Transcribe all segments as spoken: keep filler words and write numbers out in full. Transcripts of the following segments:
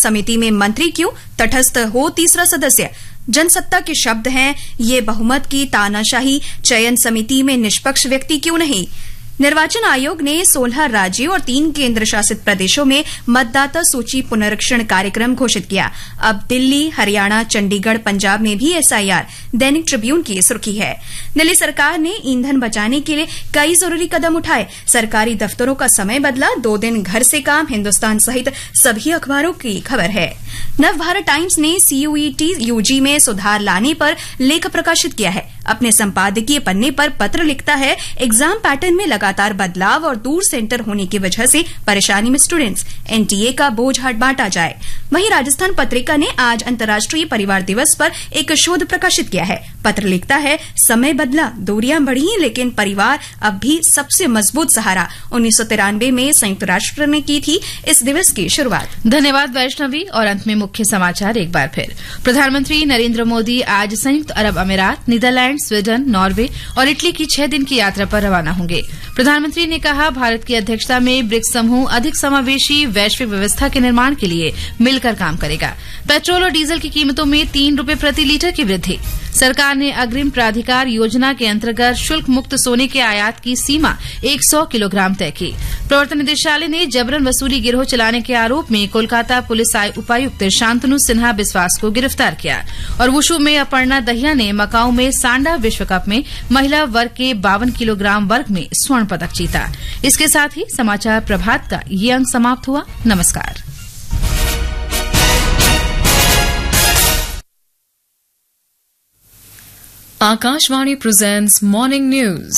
समिति में मंत्री क्यों, तटस्थ हो तीसरा सदस्य। जनसत्ता के शब्द हैं, ये बहुमत की तानाशाही, चयन समिति में निष्पक्ष व्यक्ति क्यों नहीं। निर्वाचन आयोग ने सोलह राज्यों और तीन केंद्र शासित प्रदेशों में मतदाता सूची पुनरीक्षण कार्यक्रम घोषित किया। अब दिल्ली, हरियाणा, चंडीगढ़, पंजाब में भी एसआईआर। दैनिक ट्रिब्यून की सुर्खी है, दिल्ली सरकार ने ईंधन बचाने के लिए कई जरूरी कदम उठाए। सरकारी दफ्तरों का समय बदला, दो दिन घर से काम। हिन्दुस्तान सहित सभी अखबारों की खबर है। नवभारत टाइम्स ने सीयूईटी यूजी में सुधार लाने पर लेख प्रकाशित किया है। अपने संपादकीय पन्ने पर पत्र लिखता है, एग्जाम पैटर्न में लगातार बदलाव और दूर सेंटर होने की वजह से परेशानी में स्टूडेंट्स, एनटीए का बोझ हट बांटा जाए। वहीं राजस्थान पत्रिका ने आज अंतर्राष्ट्रीय परिवार दिवस पर एक शोध प्रकाशित किया है। पत्र लिखता है, समय बदला, दूरियां बढ़ी, लेकिन परिवार अब भी सबसे मजबूत सहारा। उन्नीस सौ तिरानवे में संयुक्त राष्ट्र ने की थी इस दिवस की शुरुआत। धन्यवाद वैष्णवी। और अंत में मुख्य समाचार एक बार फिर। प्रधानमंत्री नरेंद्र मोदी आज संयुक्त अरब अमीरात, नीदरलैंड, स्वीडन, नॉर्वे और इटली की छह दिन की यात्रा पर रवाना होंगे। प्रधानमंत्री ने कहा, भारत की अध्यक्षता में ब्रिक्स समूह अधिक समावेशी वैश्विक व्यवस्था के निर्माण के लिए मिलकर काम करेगा। पेट्रोल और डीजल की कीमतों में तीन रूपये प्रति लीटर की वृद्धि। सरकार ने अग्रिम प्राधिकार योजना के अंतर्गत शुल्क मुक्त सोने के आयात की सीमा सौ किलोग्राम तय की। प्रवर्तन निदेशालय ने जबरन वसूली गिरोह चलाने के आरोप में कोलकाता पुलिस उपायुक्त शांतनु सिन्हा बिस्वास को गिरफ्तार किया। और वुशु में अपर्णा दहिया ने मकाऊ में सांडा विश्व कप में महिला वर्ग के बावन किलोग्राम वर्ग में स्वर्ण पदक जीता। इसके साथ ही समाचार प्रभात का ये अंक समाप्त हुआ। नमस्कार। Akashvani presents Morning News.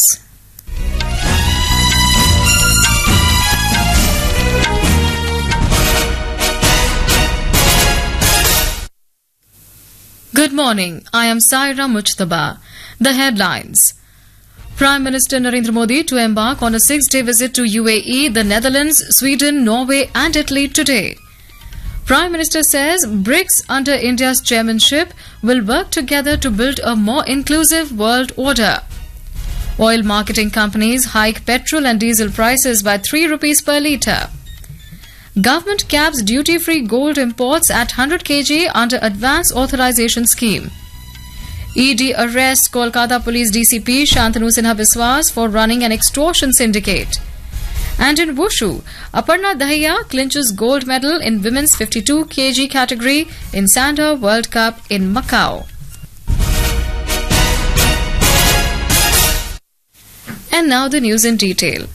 Good morning. I am Saira Mujtaba. The headlines. Prime Minister Narendra Modi to embark on a six-day visit to U A E, the Netherlands, Sweden, Norway and Italy today. Prime Minister says BRICS under India's chairmanship will work together to build a more inclusive world order. Oil marketing companies hike petrol and diesel prices by three rupees per litre. Government caps duty-free gold imports at one hundred kilograms under Advance Authorization Scheme. E D arrests Kolkata Police D C P Shantanu Sinha Biswas for running an extortion syndicate. And in Wushu, Aparna Dahiya clinches gold medal in women's fifty-two kilograms category in Sanda World Cup in Macau. And now the news in detail.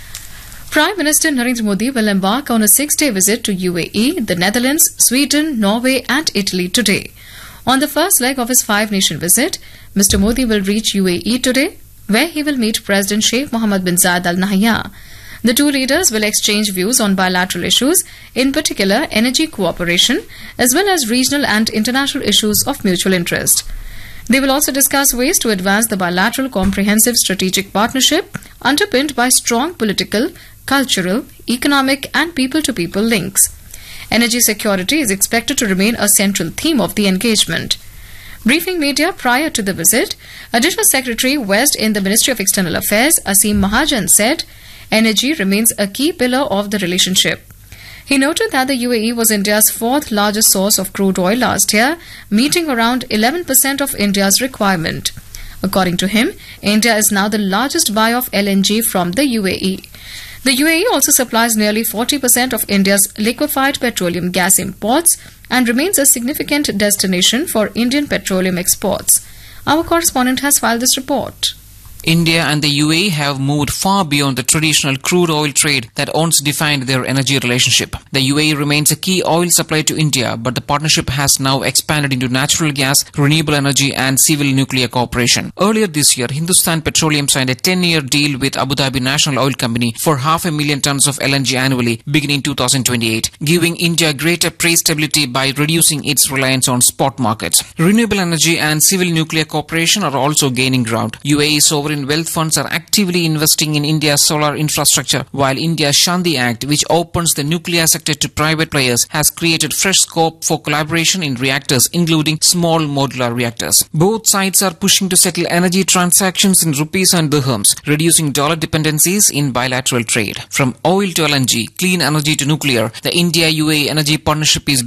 Prime Minister Narendra Modi will embark on a six-day visit to U A E, the Netherlands, Sweden, Norway and Italy today. On the first leg of his five-nation visit, Mister Modi will reach U A E today, where he will meet President Sheikh Mohammed bin Zayed Al Nahyan. The two leaders will exchange views on bilateral issues, in particular energy cooperation, as well as regional and international issues of mutual interest. They will also discuss ways to advance the bilateral comprehensive strategic partnership underpinned by strong political, cultural, economic and people-to-people links. Energy security is expected to remain a central theme of the engagement. Briefing media prior to the visit, Additional Secretary West in the Ministry of External Affairs, Aseem Mahajan, said, energy remains a key pillar of the relationship. He noted that the U A E was India's fourth largest source of crude oil last year, meeting around eleven percent of India's requirement. According to him, India is now the largest buyer of L N G from the U A E. The U A E also supplies nearly forty percent of India's liquefied petroleum gas imports and remains a significant destination for Indian petroleum exports. Our correspondent has filed this report. India and the U A E have moved far beyond the traditional crude oil trade that once defined their energy relationship. The U A E remains a key oil supplier to India, but the partnership has now expanded into natural gas, renewable energy and civil nuclear cooperation. Earlier this year, Hindustan Petroleum signed a ten-year deal with Abu Dhabi National Oil Company for half a million tons of L N G annually beginning two thousand twenty-eight, giving India greater price stability by reducing its reliance on spot markets. Renewable energy and civil nuclear cooperation are also gaining ground. U A E sovereign wealth funds are actively investing in India's solar infrastructure, while India's Shanti Act, which opens the nuclear sector to private players, has created fresh scope for collaboration in reactors, including small modular reactors. Both sides are pushing to settle energy transactions in rupees and dirhams, reducing dollar dependencies in bilateral trade. From oil to L N G, clean energy to nuclear, the India-U A E energy partnership is